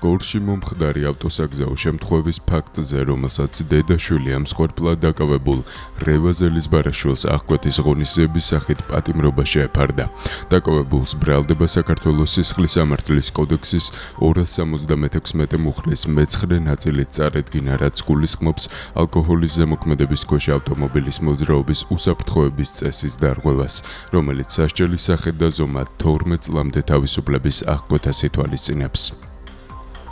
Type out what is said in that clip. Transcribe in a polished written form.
გორში მომხდარი ავტოსაგზაო შემთხვევის ფაქტზე, რომელსაც დედაშვილი ამსხვერპლად დაკავებულ რევაზელის ბარაშვილს აღკვეთის ღონისძიების სახით პატიმრობა შეეფარდა. დაკავებულს ბრალდება საქართველოს სისხლის სამართლის კოდექსის 276 მუხლის მე-9 ნაწილით წარედგინა, რაც გულისხმობს ალკოჰოლის ზემოქმედების ქვეშ ავტომობილის მოძრაობის უსაფრთხოების წესის დარღვევას, რომელიც სასჯელის სახით და ზომად 12 წლამდე თავისუფლების აღკვეთას ითვალისწინებს.